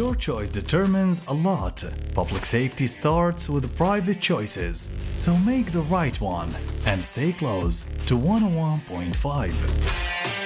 Your choice determines a lot. Public safety starts with private choices, so make the right one and stay close to 101.5.